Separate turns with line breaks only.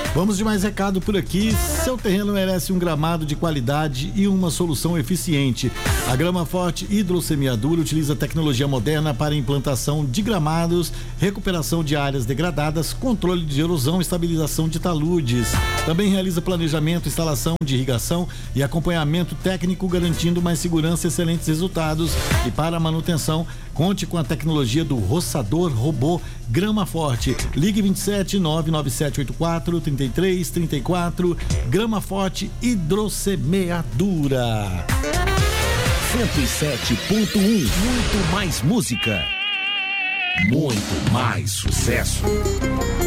Vamos de mais recado por aqui. Seu terreno merece um gramado de qualidade e uma solução eficiente. A Grama Forte Hidrossemeadura utiliza tecnologia moderna para implantação de gramados, recuperação de áreas degradadas, controle de erosão e estabilização de taludes. Também realiza planejamento, instalação de irrigação e acompanhamento técnico, garantindo mais segurança e excelentes resultados. E para a manutenção, conte com a tecnologia do roçador robô Grama Forte. Ligue 27 99784 3334. Grama Forte Hidrossemeadura.
107.1. Muito mais música. Muito mais sucesso.